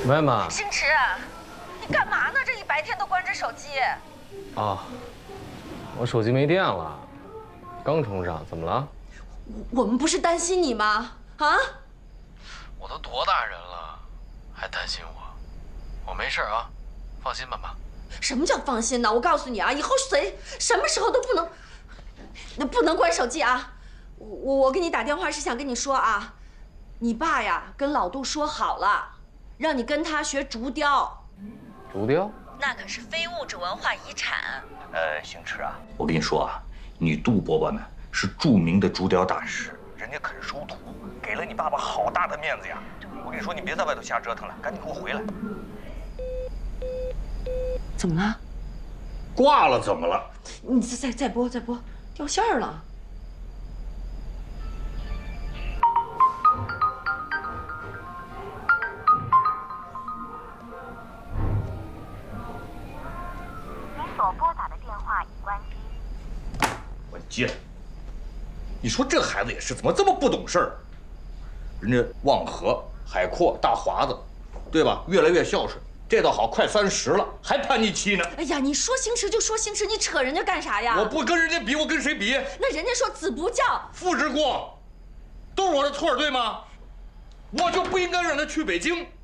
喂，妈。 星驰，你干嘛呢？这一白天都关着手机。 啊，我手机没电了，刚充上，怎么了？ 我们不是担心你吗？啊？ 我都多大人了，还担心我？我没事啊，放心吧，妈。 什么叫放心呢？我告诉你啊，以后什么时候都不能关手机啊！我给你打电话是想跟你说啊，你爸呀跟老杜说好了，让你跟他学竹雕。 竹雕？ 那可是非物质文化遗产。 星驰啊，我跟你说啊，你杜伯伯呢是著名的竹雕大师，人家可是收徒，给了你爸爸好大的面子呀。我跟你说，你别在外头瞎折腾了，赶紧给我回来。 怎么了？ 挂了怎么了？ 你再拨，掉线儿了。 您所拨打的电话已关机。 我接。你说这孩子也是，怎么这么不懂事儿？人家望河、海阔、大华子，对吧？越来越孝顺。这倒好，快30了，还叛逆期呢。 哎呀，你说星驰就说星驰，你扯人家干啥呀？ 我不跟人家比，我跟谁比？ 那人家说子不教， 父之过，都是我的错，对吗？我就不应该让他去北京。